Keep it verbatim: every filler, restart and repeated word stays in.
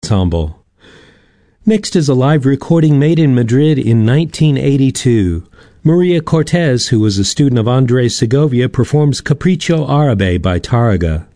Ensemble. Next is a live recording made in Madrid in nineteen eighty-two. Maria Cortez, who was a student of Andres Segovia, performs Capriccio Árabe by Tárrega.